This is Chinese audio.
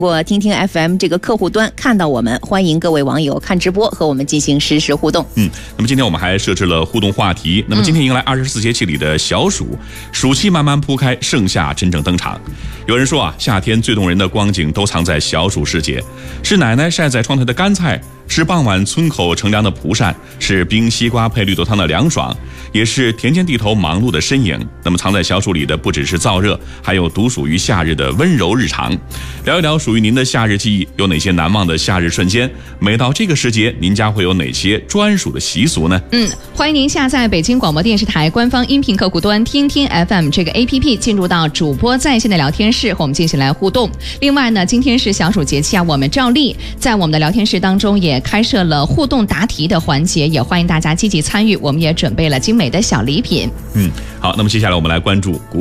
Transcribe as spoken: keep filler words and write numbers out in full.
过听听 F M 这个客户端看到我们，欢迎各位网友看直播和我们进行实时互动。 嗯，那么今天我们还设置了互动话题。那么今天迎来二十四节气里的小暑，暑气慢慢铺开，盛夏真正登场。有人说啊，夏天最动人的光景都藏在小暑时节，是奶奶晒在窗台的干菜，是傍晚村口乘凉的蒲扇，是冰西瓜配绿豆汤的凉爽，也是田间地头忙碌的身影。那么藏在小暑里的不只是燥热，还有独属于夏日的温柔日常。聊一聊属于您的夏日记忆，有哪些难忘的夏日瞬间？每到这个时节，您家会有哪些专属的习俗呢？ 嗯，欢迎您下载北京广播电视台官方音频客户端听听 F M 这个 A P P， 进入到主播在线的聊天室，和我们进行来互动。另外呢，今天是小暑节气啊，我们照例在我们的聊天室当中也开设了互动答题的环节，也欢迎大家积极参与。我们也准备了精美的小礼品。 嗯，好，那么接下来我们来关注国